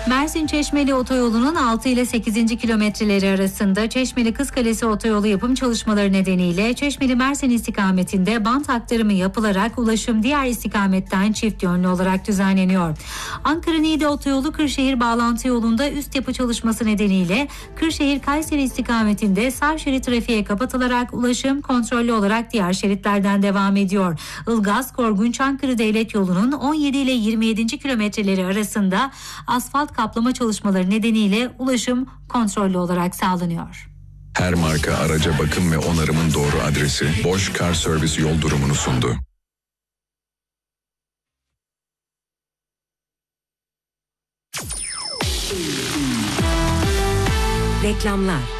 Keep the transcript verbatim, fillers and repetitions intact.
Mersin Çeşmeli Otoyolu'nun altı ile sekizinci kilometreleri arasında Çeşmeli Kızkalesi Otoyolu yapım çalışmaları nedeniyle Çeşmeli Mersin istikametinde bant aktarımı yapılarak ulaşım diğer istikametten çift yönlü olarak düzenleniyor. Ankara-Niğde Otoyolu Kırşehir bağlantı yolunda üst yapı çalışması nedeniyle Kırşehir-Kayseri istikametinde sağ şerit trafiğe kapatılarak ulaşım kontrollü olarak diğer şeritlerden devam ediyor. Ilgaz-Korgun-Çankırı Devlet Yolu'nun on yedi ile yirmi yedinci kilometreleri arasında asfalt kaplama çalışmaları nedeniyle ulaşım kontrollü olarak sağlanıyor. Her marka araca bakım ve onarımın doğru adresi Bosch Car Service yol durumunu sundu. Reklamlar.